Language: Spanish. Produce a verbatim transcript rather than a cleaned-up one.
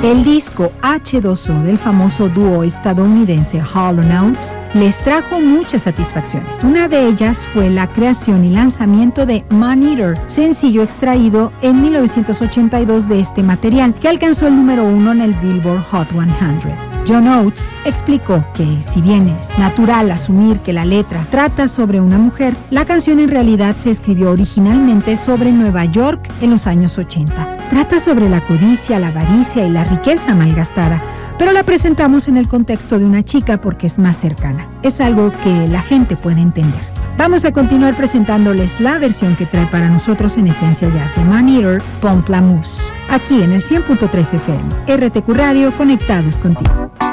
El disco hache dos o del famoso dúo estadounidense Hall and Oates les trajo muchas satisfacciones. Una de ellas fue la creación y lanzamiento de Man Eater, sencillo extraído en mil novecientos ochenta y dos de este material, que alcanzó el número uno en el Billboard Hot cien. John Oates explicó que, si bien es natural asumir que la letra trata sobre una mujer, la canción en realidad se escribió originalmente sobre Nueva York en los años ochenta. Trata sobre la codicia, la avaricia y la riqueza malgastada, pero la presentamos en el contexto de una chica porque es más cercana. Es algo que la gente puede entender. Vamos a continuar presentándoles la versión que trae para nosotros en Esencia Jazz de Man Eater, Pamplemousse, aquí en el cien punto tres F M. R T Q Radio, conectados contigo.